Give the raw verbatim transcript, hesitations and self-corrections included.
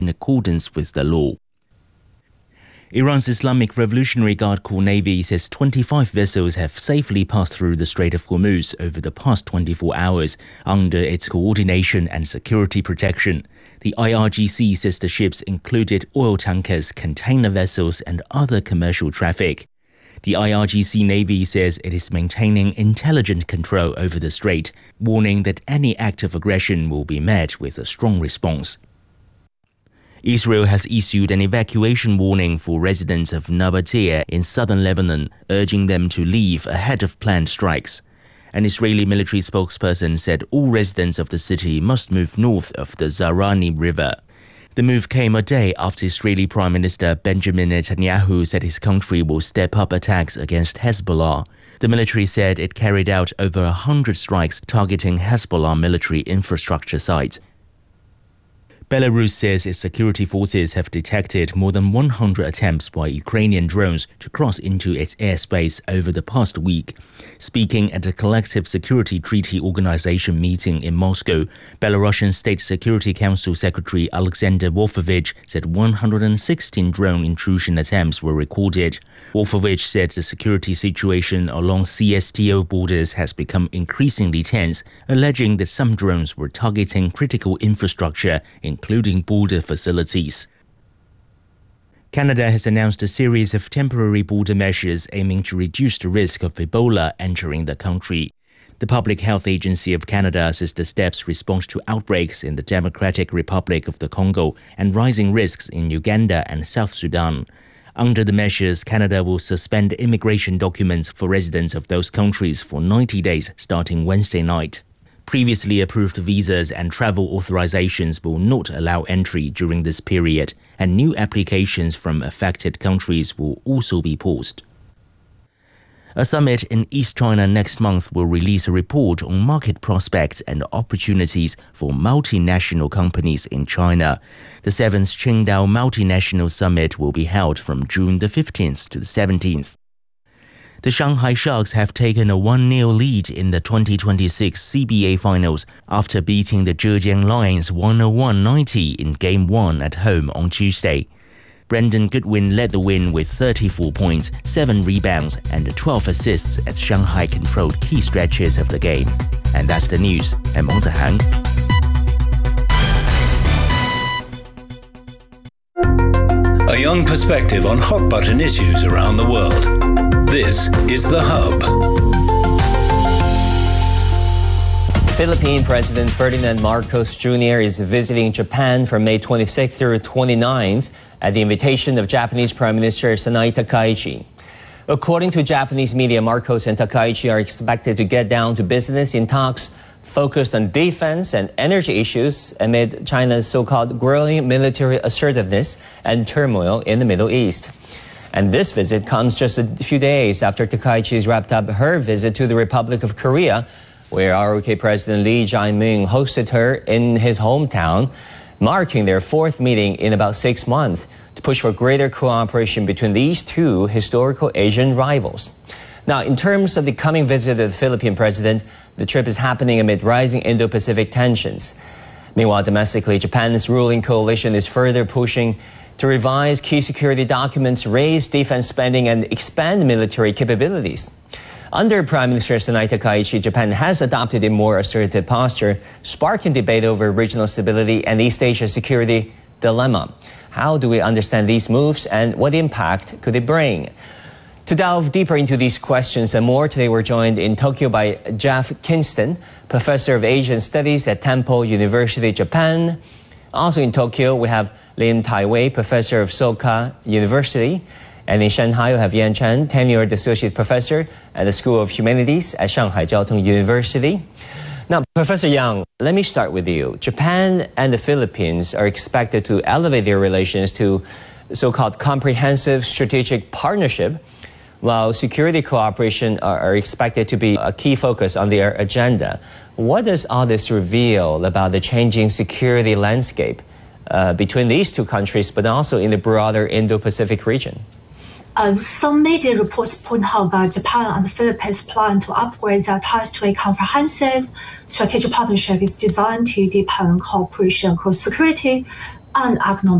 in accordance with the law. Iran's Islamic Revolutionary Guard Corps Navy says twenty-five vessels have safely passed through the Strait of Hormuz over the past twenty-four hours under its coordination and security protection. The I R G C says the ships included oil tankers, container vessels, and other commercial traffic. The I R G C Navy says it is maintaining intelligent control over the strait, warning that any act of aggression will be met with a strong response. Israel has issued an evacuation warning for residents of Nabatea in southern Lebanon, urging them to leave ahead of planned strikes. An Israeli military spokesperson said all residents of the city must move north of the Zahrani River. The move came a day after Israeli Prime Minister Benjamin Netanyahu said his country will step up attacks against Hezbollah. The military said it carried out over one hundred strikes targeting Hezbollah military infrastructure sites. Belarus says its security forces have detected more than one hundred attempts by Ukrainian drones to cross into its airspace over the past week. Speaking at a Collective Security Treaty Organization meeting in Moscow, Belarusian State Security Council Secretary Alexander Wolfovich said one hundred sixteen drone intrusion attempts were recorded. Wolfovich said the security situation along C S T O borders has become increasingly tense, alleging that some drones were targeting critical infrastructure, including border facilities. Canada has announced a series of temporary border measures aiming to reduce the risk of Ebola entering the country. The Public Health Agency of Canada says the steps respond to outbreaks in the Democratic Republic of the Congo and rising risks in Uganda and South Sudan. Under the measures, Canada will suspend immigration documents for residents of those countries for ninety days starting Wednesday night. Previously approved visas and travel authorizations will not allow entry during this period, and new applications from affected countries will also be paused. A summit in East China next month will release a report on market prospects and opportunities for multinational companies in China. The seventh Qingdao Multinational Summit will be held from June the fifteenth to the seventeenth. The Shanghai Sharks have taken a one nil lead in the twenty twenty-six C B A Finals after beating the Zhejiang Lions one oh one ninety in Game one at home on Tuesday. Brendan Goodwin led the win with thirty-four points, seven rebounds, and twelve assists as Shanghai controlled key stretches of the game. And that's the news. I'm Meng Zihang. A young perspective on hot-button issues around the world. This is The Hub. Philippine President Ferdinand Marcos Junior is visiting Japan from May twenty-sixth through twenty-ninth at the invitation of Japanese Prime Minister Sanai Takaichi. According to Japanese media, Marcos and Takaichi are expected to get down to business in talks focused on defense and energy issues amid China's so-called growing military assertiveness and turmoil in the Middle East. And this visit comes just a few days after Takaichi's wrapped up her visit to the Republic of Korea, where R O K President Lee Jae-myung hosted her in his hometown, marking their fourth meeting in about six months to push for greater cooperation between these two historical Asian rivals. Now, in terms of the coming visit of the Philippine president, the trip is happening amid rising Indo-Pacific tensions. Meanwhile, domestically, Japan's ruling coalition is further pushing to revise key security documents, raise defense spending, and expand military capabilities. Under Prime Minister Sanai Takaichi, Japan has adopted a more assertive posture, sparking debate over regional stability and East Asia security dilemma. How do we understand these moves, and what impact could they bring? To delve deeper into these questions and more, today we're joined in Tokyo by Jeff Kinston, Professor of Asian Studies at Temple University, Japan. Also in Tokyo, we have Lim Tai-wei, Professor of Soka University. And in Shanghai, we have Yan Chen, tenured Associate Professor at the School of Humanities at Shanghai Jiao Tong University. Now, Professor Yang, let me start with you. Japan and the Philippines are expected to elevate their relations to so-called comprehensive strategic partnership, while security cooperation are, are expected to be a key focus on their agenda. What does all this reveal about the changing security landscape uh, between these two countries, but also in the broader Indo-Pacific region? Um, some media reports point out that Japan and the Philippines plan to upgrade their ties to a comprehensive strategic partnership is designed to deepen cooperation across security, and economic